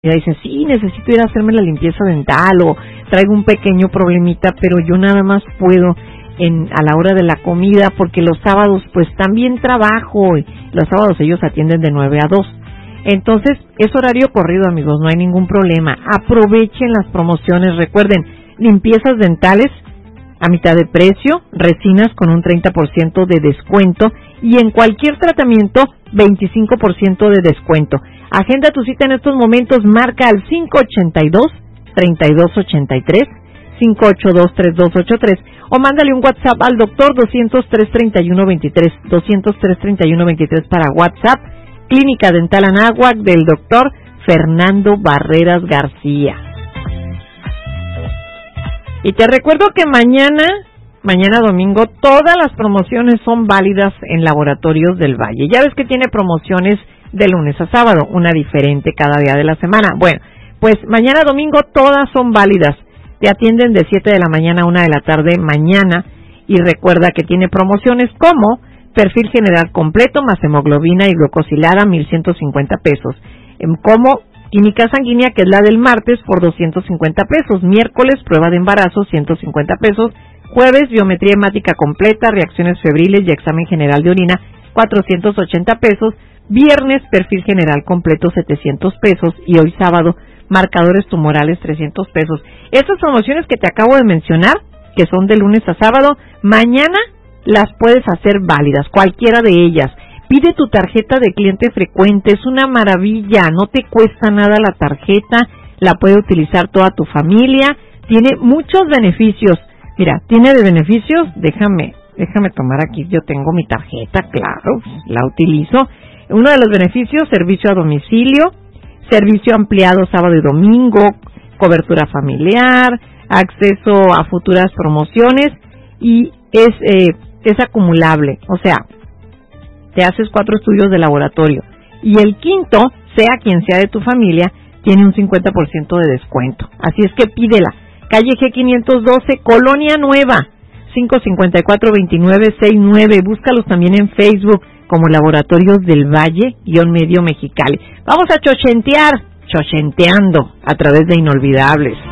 Y dicen, sí, necesito ir a hacerme la limpieza dental o traigo un pequeño problemita, pero yo nada más puedo a la hora de la comida porque los sábados pues también trabajo y los sábados ellos atienden de 9 a 2. Entonces es horario corrido, amigos, no hay ningún problema. Aprovechen las promociones, recuerden, limpiezas dentales a mitad de precio, resinas con un 30% de descuento y en cualquier tratamiento 25% de descuento. Agenda tu cita en estos momentos, marca al 582-3283, 582-3283 o mándale un WhatsApp al doctor 203-3123, 203-3123 para WhatsApp. Clínica Dental Anáhuac del doctor Fernando Barreras García. Y te recuerdo que mañana domingo, todas las promociones son válidas en Laboratorios del Valle. Ya ves que tiene promociones de lunes a sábado, una diferente cada día de la semana. Bueno, pues mañana domingo todas son válidas. Te atienden de 7 de la mañana a 1 de la tarde mañana. Y recuerda que tiene promociones como perfil general completo más hemoglobina y glucosilada, 1,150 pesos. Como química sanguínea, que es la del martes, por 250 pesos. Miércoles, prueba de embarazo, 150 pesos. Jueves, biometría hemática completa, reacciones febriles y examen general de orina, 480 pesos. Viernes, perfil general completo, 700 pesos. Y hoy sábado, marcadores tumorales, 300 pesos. Estas promociones que te acabo de mencionar, que son de lunes a sábado, mañana las puedes hacer válidas, cualquiera de ellas. Pide tu tarjeta de cliente frecuente, es una maravilla, no te cuesta nada la tarjeta, la puede utilizar toda tu familia, tiene muchos beneficios. Mira, tiene de beneficios, déjame tomar aquí, yo tengo mi tarjeta, claro, la utilizo. Uno de los beneficios, servicio a domicilio, servicio ampliado sábado y domingo, cobertura familiar, acceso a futuras promociones y es acumulable, o sea, te haces 4 estudios de laboratorio y el quinto, sea quien sea de tu familia, tiene un 50% de descuento. Así es que pídela. Calle G 512, Colonia Nueva, 554-2969. Búscalos también en Facebook como Laboratorios del Valle-Medio Mexicali. Vamos a chochenteando a través de Inolvidables.